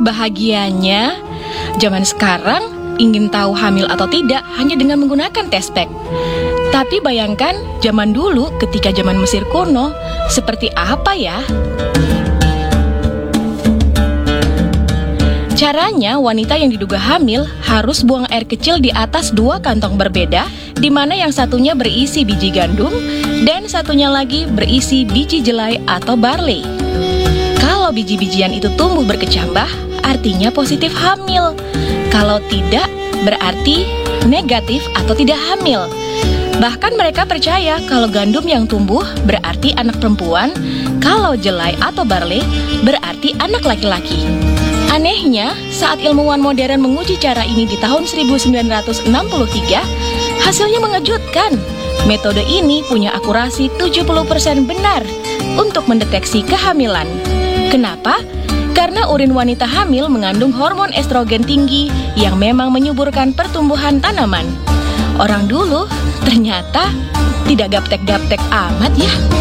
bahagianya, zaman sekarang ingin tahu hamil atau tidak hanya dengan menggunakan test pack. Tapi bayangkan zaman dulu ketika zaman Mesir kuno, seperti apa ya? Caranya, wanita yang diduga hamil harus buang air kecil di atas 2 kantong berbeda, di mana yang satunya berisi biji gandum dan satunya lagi berisi biji jelai atau barley. Kalau biji-bijian itu tumbuh berkecambah, artinya positif hamil. Kalau tidak, berarti negatif atau tidak hamil. Bahkan mereka percaya kalau gandum yang tumbuh berarti anak perempuan, kalau jelai atau barley berarti anak laki-laki. Anehnya, saat ilmuwan modern menguji cara ini di tahun 1963, hasilnya mengejutkan. Metode ini punya akurasi 70% benar untuk mendeteksi kehamilan. Kenapa? Karena urin wanita hamil mengandung hormon estrogen tinggi yang memang menyuburkan pertumbuhan tanaman. Orang dulu ternyata tidak gaptek-gaptek amat ya.